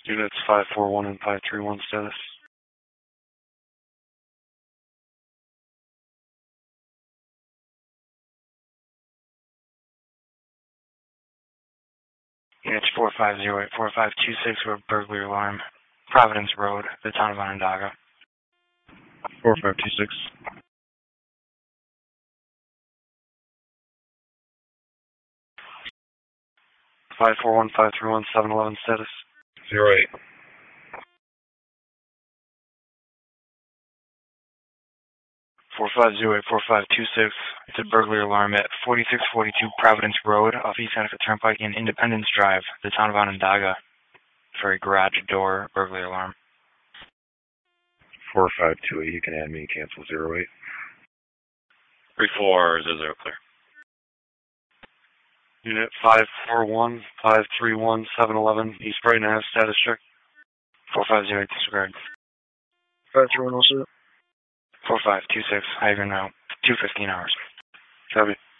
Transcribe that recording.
Units 541 and 531 status. Units 4508, 4526 for a burglary alarm. Providence Road, the town of Onondaga. 4526. 541, 531, 711 status. 08. 4508, 4526. It's a burglary alarm at 4642 Providence Road off East Seneca Turnpike in Independence Drive, the town of Onondaga, for a garage door burglary alarm. 4528, you can add me, cancel 08. 3400 clear. Unit 541, 531, 711 East Brighton Ave, status check. 4508, disregard. 531 also. 4526, Hager now, 2:15 hours. Copy.